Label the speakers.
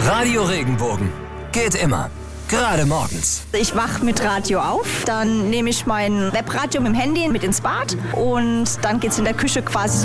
Speaker 1: Radio Regenbogen. Geht immer. Gerade morgens.
Speaker 2: Ich wach mit Radio auf, dann nehme ich mein Webradio mit dem Handy mit ins Bad und dann geht's in der Küche quasi